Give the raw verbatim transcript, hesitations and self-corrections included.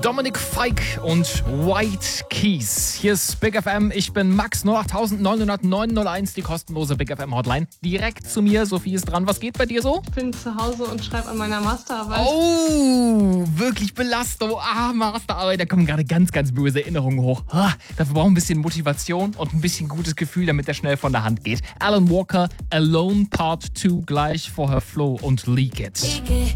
Dominic Fike und White Keys. Hier ist Big F M. Ich bin Max, null acht neun null neun null eins, die kostenlose Big F M Hotline. Direkt zu mir. Sophie ist dran. Was geht bei dir so? Ich bin zu Hause und schreibe an meiner Masterarbeit. Oh, wirklich Belastung. Ah, Masterarbeit. Da kommen gerade ganz, ganz böse Erinnerungen hoch. Ah, dafür brauchen wir ein bisschen Motivation und ein bisschen gutes Gefühl, damit der schnell von der Hand geht. Alan Walker, Alone Part zwei gleich, vorher Flo und Leak It.